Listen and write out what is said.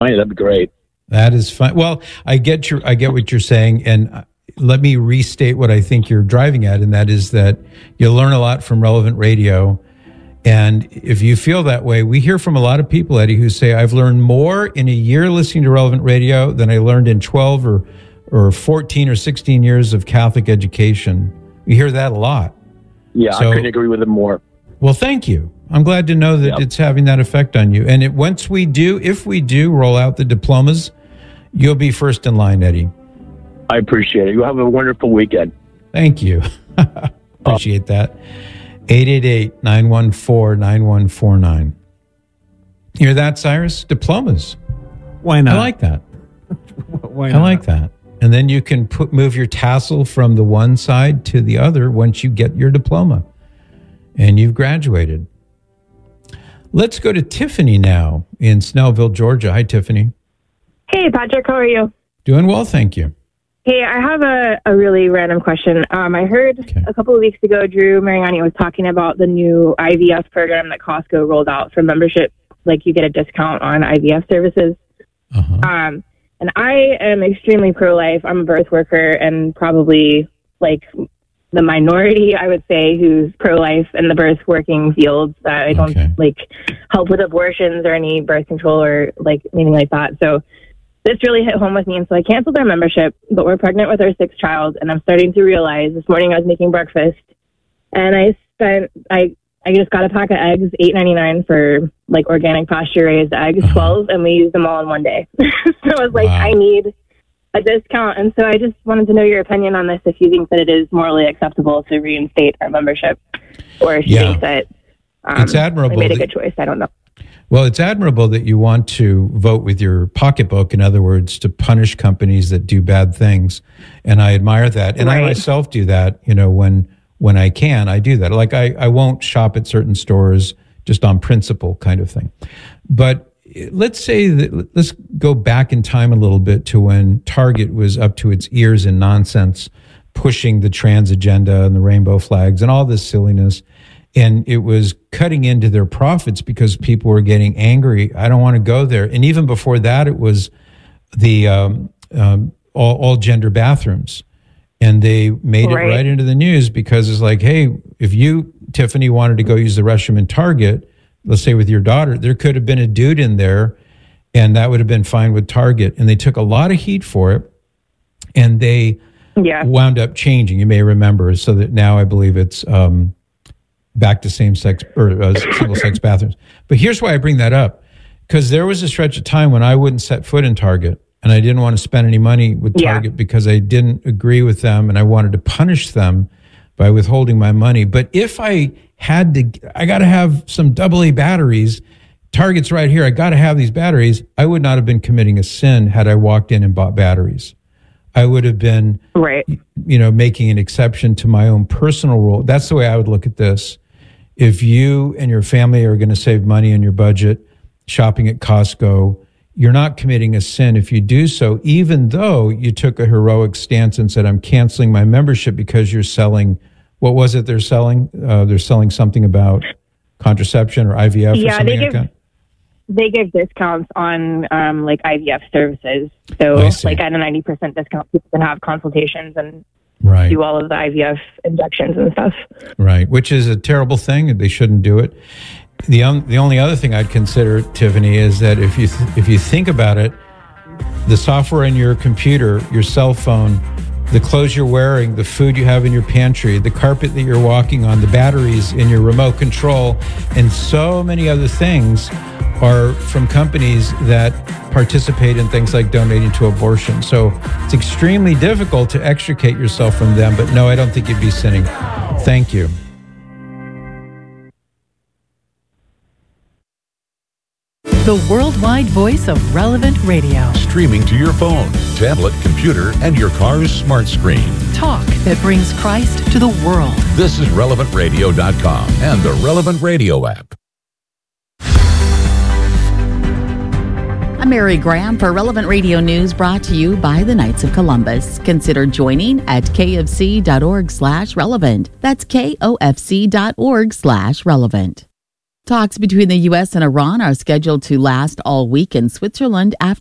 That'd be great. That is fine. Well, I get what you're saying, and let me restate what I think you're driving at, and that is that you'll learn a lot from Relevant Radio. And if you feel that way, we hear from a lot of people, Eddie, who say, I've learned more in a year listening to Relevant Radio than I learned in 12 or 14 or 16 years of Catholic education. We hear that a lot. Yeah, so, I couldn't agree with them more. Well, thank you. I'm glad to know that it's having that effect on you. And if we do roll out the diplomas, you'll be first in line, Eddie. I appreciate it. You have a wonderful weekend. Thank you. Appreciate that. 888-914-9149. Hear that, Cyrus? Diplomas. Why not? I like that. Why not? I like that. And then you can move your tassel from the one side to the other once you get your diploma and you've graduated. Let's go to Tiffany now in Snellville, Georgia. Hi, Tiffany. Hey, Patrick. How are you? Doing well, thank you. Hey, I have a really random question. I heard a couple of weeks ago, Drew Mariani was talking about the new IVF program that Costco rolled out for membership. Like you get a discount on IVF services. And I am extremely pro-life. I'm a birth worker and probably like the minority, I would say, who's pro-life in the birth working fields. I don't like help with abortions or any birth control or like anything like that. So this really hit home with me, and so I canceled our membership, but we're pregnant with our sixth child, and I'm starting to realize this morning I was making breakfast, and I just got a pack of eggs, $8.99 for like organic pasture-raised eggs, 12, and we used them all in one day. So I was like, I need a discount, and so I just wanted to know your opinion on this, if you think that it is morally acceptable to reinstate our membership, or if you think that it's admirable. We made a good choice. I don't know. Well, it's admirable that you want to vote with your pocketbook, in other words, to punish companies that do bad things. And I admire that. And I myself do that, when I can, I do that. Like I won't shop at certain stores just on principle kind of thing. But let's go back in time a little bit to when Target was up to its ears in nonsense, pushing the trans agenda and the rainbow flags and all this silliness. And it was cutting into their profits because people were getting angry. I don't want to go there. And even before that, it was the all gender bathrooms. And they made it right into the news because it's like, hey, if you, Tiffany, wanted to go use the restroom in Target, let's say with your daughter, there could have been a dude in there and that would have been fine with Target. And they took a lot of heat for it. And they wound up changing, you may remember, so that now I believe it's back to same-sex or single-sex bathrooms. But here's why I bring that up. Because there was a stretch of time when I wouldn't set foot in Target, and I didn't want to spend any money with Target because I didn't agree with them, and I wanted to punish them by withholding my money. But if I had to, I got to have some AA batteries. Target's right here. I got to have these batteries. I would not have been committing a sin had I walked in and bought batteries. I would have been, making an exception to my own personal rule. That's the way I would look at this. If you and your family are going to save money in your budget, shopping at Costco, you're not committing a sin if you do so, even though you took a heroic stance and said, I'm canceling my membership because you're selling, what was it they're selling? They're selling something about contraception or IVF or something like that? They give discounts on like IVF services. So like at a 90% discount, people can have consultations and do all of the IVF injections and stuff. Right, which is a terrible thing. They shouldn't do it. The only other thing I'd consider, Tiffany, is that if you think about it, the software in your computer, your cell phone, the clothes you're wearing, the food you have in your pantry, the carpet that you're walking on, the batteries in your remote control, and so many other things are from companies that participate in things like donating to abortion. So it's extremely difficult to extricate yourself from them. But no, I don't think you'd be sinning. Thank you. The worldwide voice of Relevant Radio. Streaming to your phone, tablet, computer, and your car's smart screen. Talk that brings Christ to the world. This is RelevantRadio.com and the Relevant Radio app. I'm Mary Graham for Relevant Radio News, brought to you by the Knights of Columbus. Consider joining at kfc.org/relevant. That's kofc.org/relevant. Talks between the U.S. and Iran are scheduled to last all week in Switzerland after